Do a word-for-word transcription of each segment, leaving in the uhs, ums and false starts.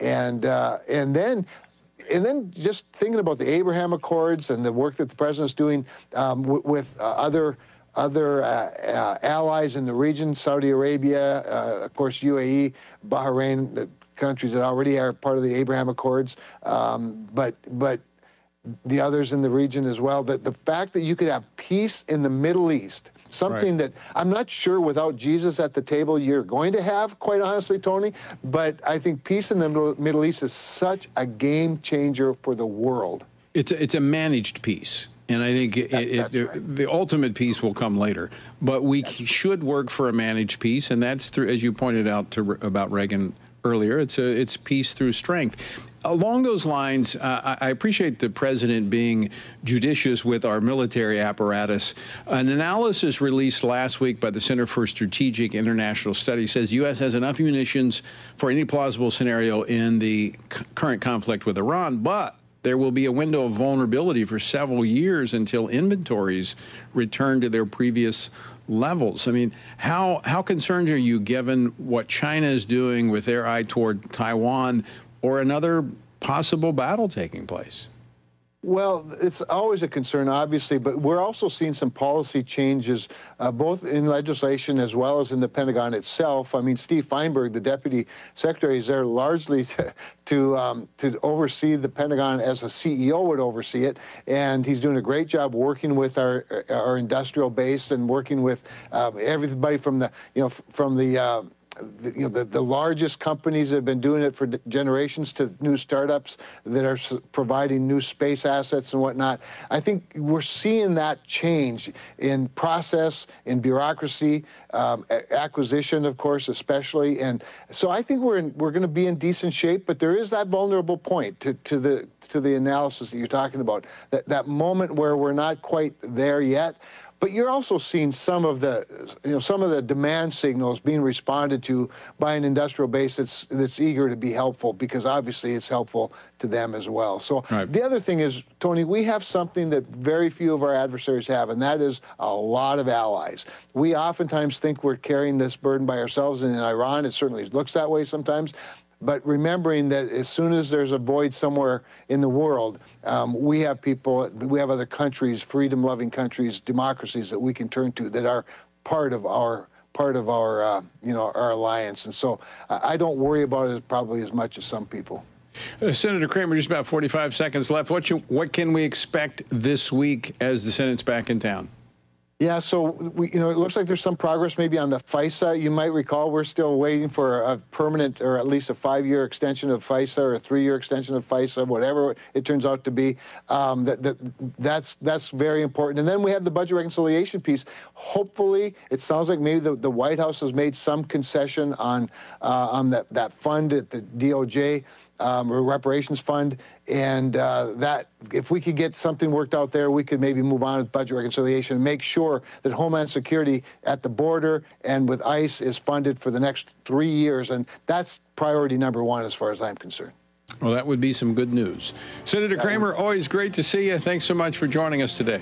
and uh, and then. And then just thinking about the Abraham Accords and the work that the president's doing um, with uh, other other uh, uh, allies in the region, Saudi Arabia, uh, of course, U A E, Bahrain, the countries that already are part of the Abraham Accords, um, but but the others in the region as well. That the fact that you could have peace in the Middle East, something right. that I'm not sure without Jesus at the table you're going to have, quite honestly, Tony, but I think peace in the Middle East is such a game changer for the world. It's a, it's a managed peace. And I think it, that, it, it, right. the ultimate peace will come later. But we that's should work for a managed peace, and that's through, as you pointed out to, about Reagan earlier, it's a, it's peace through strength. Along those lines, uh, I appreciate the president being judicious with our military apparatus. An analysis released last week by the Center for Strategic International Studies says U S has enough munitions for any plausible scenario in the c- current conflict with Iran, but there will be a window of vulnerability for several years until inventories return to their previous levels. I mean, how how concerned are you given what China is doing with their eye toward Taiwan or another possible battle taking place? Well, it's always a concern, obviously, but we're also seeing some policy changes, uh, both in legislation as well as in the Pentagon itself. I mean, Steve Feinberg, the deputy secretary, is there largely to to, um, to oversee the Pentagon as a C E O would oversee it, and he's doing a great job working with our our industrial base and working with uh, everybody from the you know from the. Uh, The, you know, the, the largest companies that have been doing it for generations to new startups that are providing new space assets and whatnot. I think we're seeing that change in process, in bureaucracy, um, acquisition, of course, especially. And so I think we're in, we're going to be in decent shape, but there is that vulnerable point to, to the to the analysis that you're talking about, that, that moment where we're not quite there yet. But you're also seeing some of the, you know, some of the demand signals being responded to by an industrial base that's that's eager to be helpful, because obviously it's helpful to them as well. So right. The other thing is, Tony, we have something that very few of our adversaries have, and that is a lot of allies. We oftentimes think we're carrying this burden by ourselves, and in Iran, it certainly looks that way sometimes. But remembering that as soon as there's a void somewhere in the world, um, we have people, we have other countries, freedom-loving countries, democracies that we can turn to that are part of our part of our uh, you know our alliance. And so I don't worry about it probably as much as some people. Uh, Senator Cramer, just about forty-five seconds left. What you, what can we expect this week as the Senate's back in town? Yeah, so we, you know, it looks like there's some progress maybe on the FISA. You might recall we're still waiting for a permanent, or at least a five-year extension of FISA, or a three-year extension of FISA, whatever it turns out to be. Um, that, that that's that's very important. And then we have the budget reconciliation piece. Hopefully, it sounds like maybe the, the White House has made some concession on uh, on that that fund at the D O J. Um, or reparations fund, and uh, that if we could get something worked out there, we could maybe move on with budget reconciliation and make sure that Homeland Security at the border and with ICE is funded for the next three years, and that's priority number one as far as I'm concerned. Well, that would be some good news. Senator Cramer, always great to see you. Thanks so much for joining us today.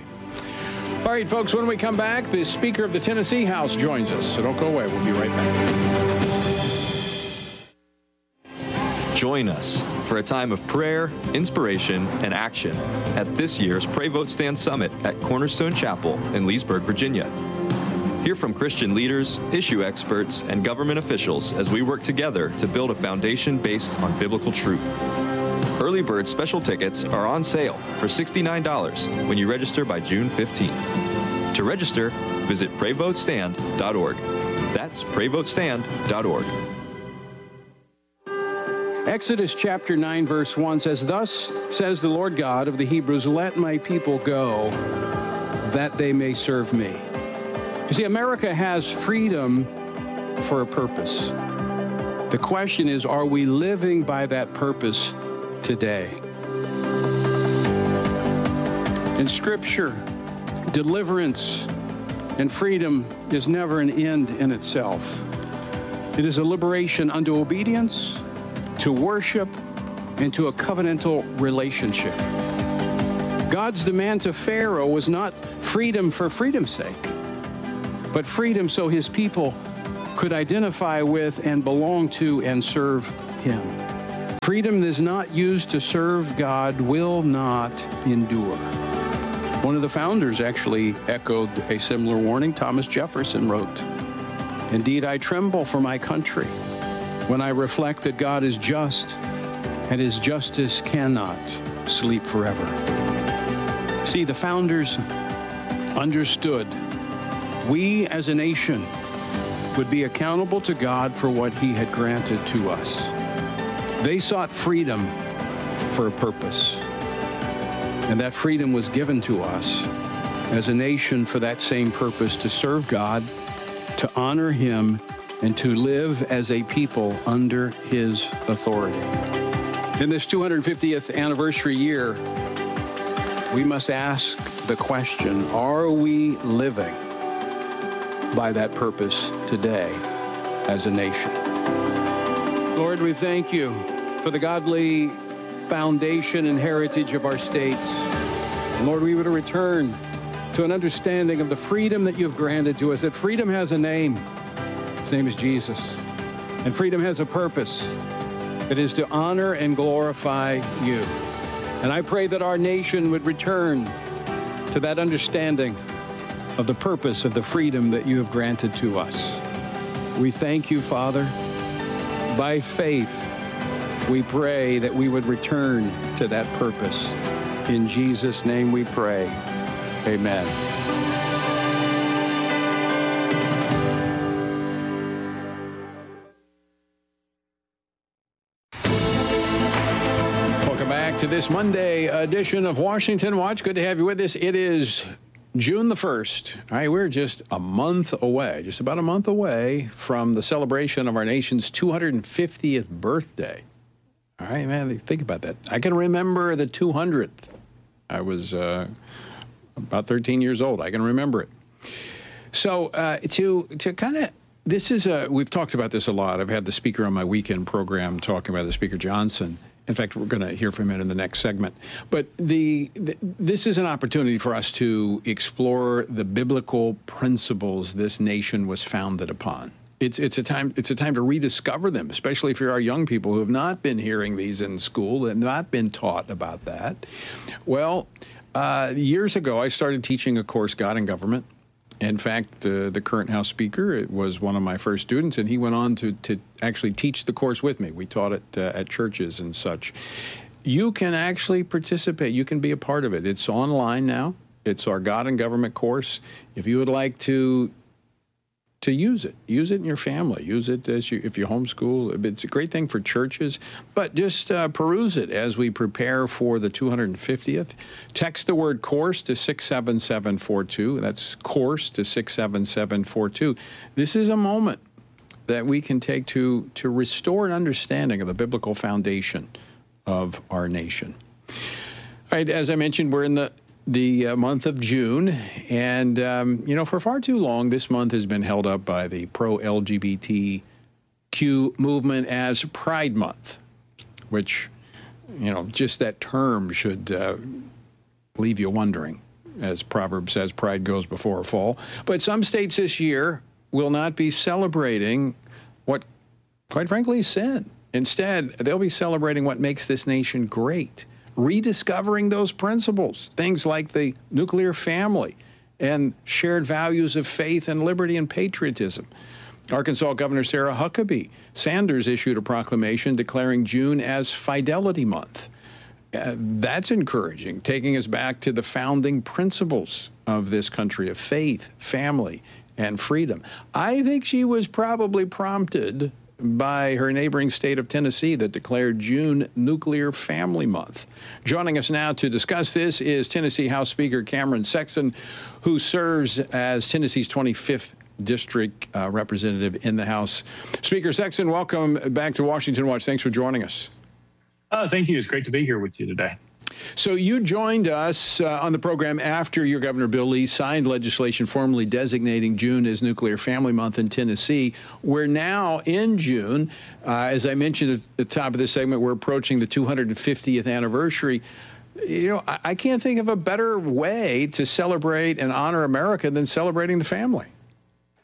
All right, folks, when we come back, the Speaker of the Tennessee House joins us, so don't go away. We'll be right back. Join us for a time of prayer, inspiration, and action at this year's Pray Vote Stand Summit at Cornerstone Chapel in Leesburg, Virginia. Hear from Christian leaders, issue experts, and government officials as we work together to build a foundation based on biblical truth. Early bird special tickets are on sale for sixty-nine dollars when you register by June fifteenth. To register, visit pray vote stand dot org. That's pray vote stand dot org. Exodus chapter nine, verse one says, "Thus says the Lord God of the Hebrews, let my people go, that they may serve me." You see, America has freedom for a purpose. The question is, are we living by that purpose today? In Scripture, deliverance and freedom is never an end in itself. It is a liberation unto obedience, to worship, and to a covenantal relationship. God's demand to Pharaoh was not freedom for freedom's sake, but freedom so his people could identify with and belong to and serve him. Freedom that is not used to serve God will not endure. One of the founders actually echoed a similar warning. Thomas Jefferson wrote, "Indeed, I tremble for my country when I reflect that God is just and his justice cannot sleep forever." See, the founders understood we as a nation would be accountable to God for what he had granted to us. They sought freedom for a purpose, and that freedom was given to us as a nation for that same purpose, to serve God, to honor him, and to live as a people under his authority. In this two hundred fiftieth anniversary year, we must ask the question, are we living by that purpose today as a nation? Lord, we thank you for the godly foundation and heritage of our states. And Lord, we would return to an understanding of the freedom that you've granted to us, that freedom has a name. His name is Jesus. And freedom has a purpose. It is to honor and glorify you. And I pray that our nation would return to that understanding of the purpose of the freedom that you have granted to us. We thank you, Father. By faith, we pray that we would return to that purpose. In Jesus' name we pray. Amen. Welcome back to this Monday edition of Washington Watch. Good to have you with us. It is June the first. All right, we're just a month away, just about a month away from the celebration of our nation's two hundred fiftieth birthday. All right, man, think about that. I can remember the two hundredth. I was uh, about thirteen years old. I can remember it. So uh, to to kind of, this is a, we've talked about this a lot. I've had the speaker on my weekend program talking about the Speaker Johnson. In fact, we're going to hear from him in the next segment. But the, the this is an opportunity for us to explore the biblical principles this nation was founded upon. It's it's a time it's a time to rediscover them, especially for our young people who have not been hearing these in school and not been taught about that. Well, uh, years ago, I started teaching a course, God and Government. In fact, uh, the current House Speaker, it was one of my first students, and he went on to, to actually teach the course with me. We taught it uh, at churches and such. You can actually participate. You can be a part of it. It's online now. It's our God and Government course. If you would like to to use it, use it in your family. Use it as you, if you homeschool. It's a great thing for churches, but just uh, peruse it as we prepare for the two hundred fiftieth. Text the word course to six seven seven four two. That's course to six seven seven four two. This is a moment that we can take to, to restore an understanding of the biblical foundation of our nation. All right, as I mentioned, we're in the the uh, month of June, and um, you know, for far too long, this month has been held up by the pro-L G B T Q movement as Pride Month, which, you know, just that term should uh, leave you wondering. As Proverbs says, pride goes before a fall. But some states this year will not be celebrating what, quite frankly, is sin. Instead, they'll be celebrating what makes this nation great, rediscovering those principles, things like the nuclear family and shared values of faith and liberty and patriotism. Arkansas Governor Sarah Huckabee Sanders issued a proclamation declaring June as Fidelity Month. Uh, that's encouraging, taking us back to the founding principles of this country of faith, family, and freedom. I think she was probably prompted by her neighboring state of Tennessee that declared June Nuclear Family Month. Joining us now to discuss this is Tennessee House Speaker Cameron Sexton, who serves as Tennessee's twenty-fifth District uh, Representative in the House. Speaker Sexton, welcome back to Washington Watch. Thanks for joining us. Uh, thank you. It's great to be here with you today. So you joined us uh, on the program after your Governor Bill Lee signed legislation formally designating June as Nuclear Family Month in Tennessee. We're now in June. Uh, as I mentioned at the top of this segment, we're approaching the two hundred fiftieth anniversary. You know, I, I can't think of a better way to celebrate and honor America than celebrating the family.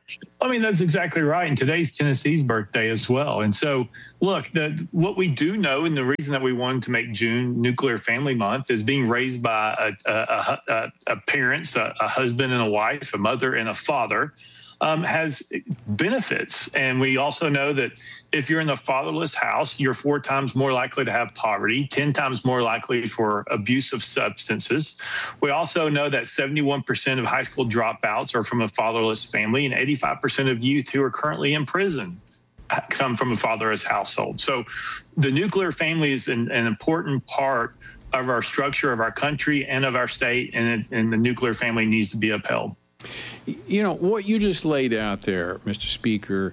I mean, that's exactly right. And today's Tennessee's birthday as well. And so, look, the, what we do know, and the reason that we wanted to make June Nuclear Family Month is being raised by a, a, a, a parents, a, a husband and a wife, a mother and a father, um, has benefits. And we also know that if you're in a fatherless house, you're four times more likely to have poverty, ten times more likely for abuse of substances. We also know that seventy-one percent of high school dropouts are from a fatherless family, and eighty-five percent of youth who are currently in prison come from a fatherless household. So the nuclear family is an, an important part of our structure of our country and of our state, and, it, and the nuclear family needs to be upheld. You know, what you just laid out there, Mister Speaker,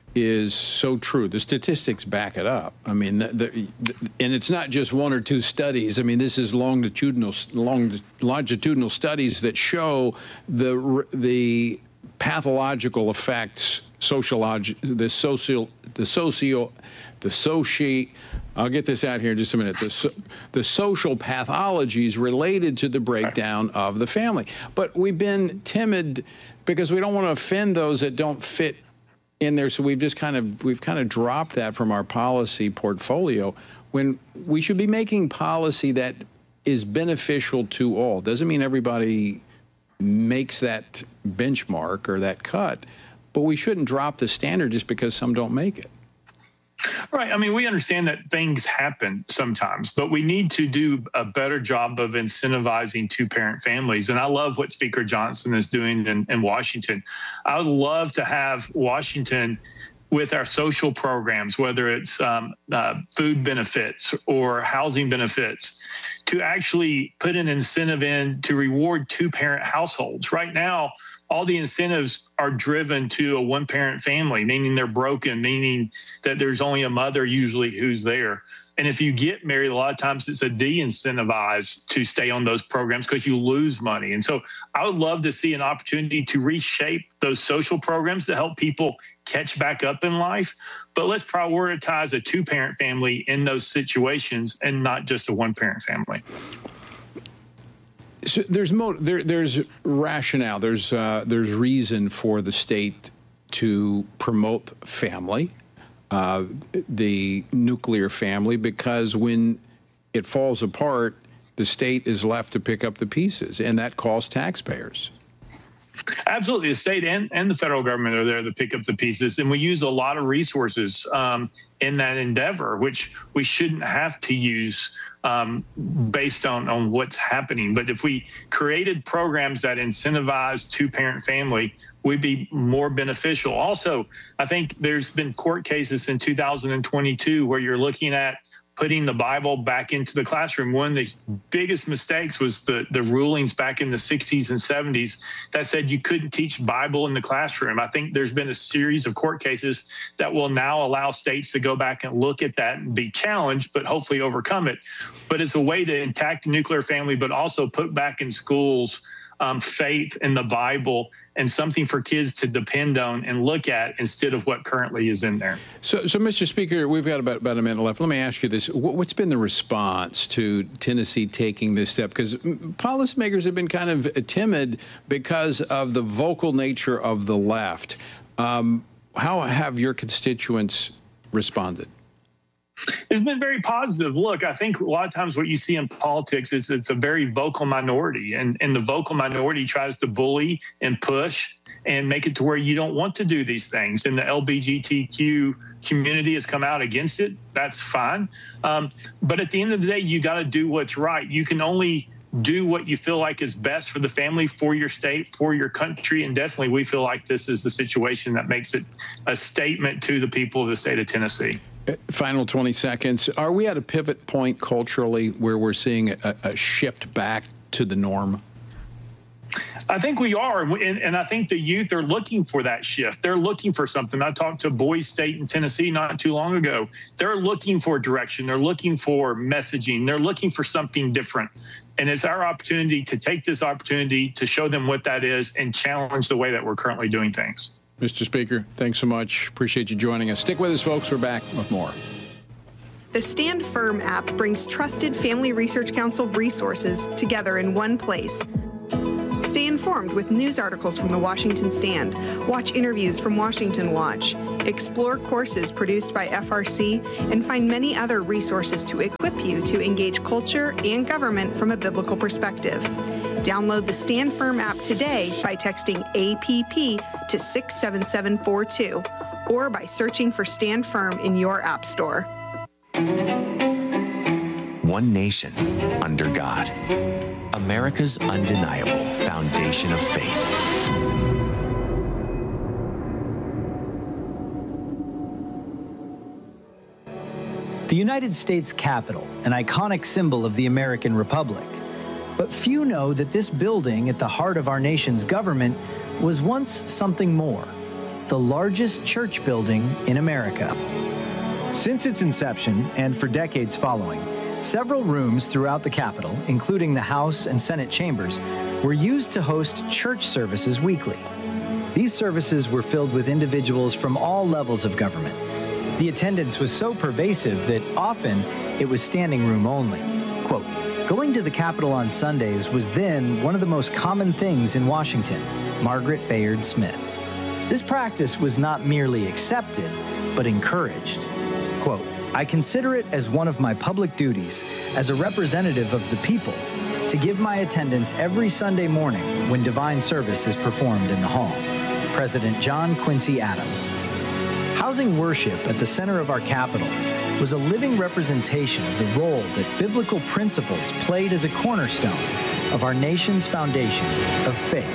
is so true. The statistics back it up. I mean, the, the, and it's not just one or two studies. I mean, this is longitudinal, long, longitudinal studies that show the the pathological effects, sociolog, the social, the socio, the soci. I'll get this out here in just a minute. The, so, the social pathologies related to the breakdown of the family. But we've been timid because we don't want to offend those that don't fit in there. So we've just kind of we've kind of dropped that from our policy portfolio when we should be making policy that is beneficial to all. Doesn't mean everybody makes that benchmark or that cut, but we shouldn't drop the standard just because some don't make it. Right. I mean, we understand that things happen sometimes, but we need to do a better job of incentivizing two-parent families. And I love what Speaker Johnson is doing in, in Washington. I would love to have Washington with our social programs, whether it's um, uh, food benefits or housing benefits, to actually put an incentive in to reward two-parent households. Right now, all the incentives are driven to a one-parent family, meaning they're broken, meaning that there's only a mother usually who's there. And if you get married, a lot of times it's a de-incentivized to stay on those programs because you lose money. And so I would love to see an opportunity to reshape those social programs to help people catch back up in life. But let's prioritize a two-parent family in those situations and not just a one-parent family. So there's mo- there, there's rationale, there's uh, there's reason for the state to promote family, uh, the nuclear family, because when it falls apart, the state is left to pick up the pieces, and that costs taxpayers. Absolutely. The state and, and the federal government are there to pick up the pieces. And we use a lot of resources um, in that endeavor, which we shouldn't have to use um, based on, on what's happening. But if we created programs that incentivize two-parent family, we'd be more beneficial. Also, I think there's been court cases in two thousand twenty-two where you're looking at putting the Bible back into the classroom. One of the biggest mistakes was the, the rulings back in the sixties and seventies that said you couldn't teach Bible in the classroom. I think there's been a series of court cases that will now allow states to go back and look at that and be challenged, but hopefully overcome it. But it's a way to intact the nuclear family, but also put back in schools Um, faith in the Bible and something for kids to depend on and look at instead of what currently is in there. So, so Mister Speaker, we've got about, about a minute left. Let me ask you this. What's been the response to Tennessee taking this step? Because policymakers have been kind of timid because of the vocal nature of the left. Um, how have your constituents responded? It's been very positive. Look, I think a lot of times what you see in politics is it's a very vocal minority, and, and the vocal minority tries to bully and push and make it to where you don't want to do these things. And the L G B T Q community has come out against it. That's fine. Um, but at the end of the day, you got to do what's right. You can only do what you feel like is best for the family, for your state, for your country. And definitely we feel like this is the situation that makes it a statement to the people of the state of Tennessee. Final twenty seconds. Are we at a pivot point culturally where we're seeing a, a shift back to the norm? I think we are. And, and I think the youth are looking for that shift. They're looking for something. I talked to Boise State in Tennessee not too long ago. They're looking for direction. They're looking for messaging. They're looking for something different. And it's our opportunity to take this opportunity to show them what that is and challenge the way that we're currently doing things. Mister Speaker, thanks so much. Appreciate you joining us. Stick with us, folks. We're back with more. The Stand Firm app brings trusted Family Research Council resources together in one place. Stay informed with news articles from the Washington Stand, watch interviews from Washington Watch, explore courses produced by F R C, and find many other resources to equip you to engage culture and government from a biblical perspective. Download the Stand Firm app today by texting A P P to six seven seven four two or by searching for Stand Firm in your app store. One nation under God. America's undeniable foundation of faith. The United States Capitol, an iconic symbol of the American Republic. But few know that this building at the heart of our nation's government was once something more, the largest church building in America. Since its inception, and for decades following, several rooms throughout the Capitol, including the House and Senate chambers, were used to host church services weekly. These services were filled with individuals from all levels of government. The attendance was so pervasive that often it was standing room only. Quote, going to the Capitol on Sundays was then one of the most common things in Washington. Margaret Bayard Smith. This practice was not merely accepted, but encouraged. Quote, I consider it as one of my public duties as a representative of the people to give my attendance every Sunday morning when divine service is performed in the hall. President John Quincy Adams. Housing worship at the center of our Capitol was a living representation of the role that biblical principles played as a cornerstone of our nation's foundation of faith.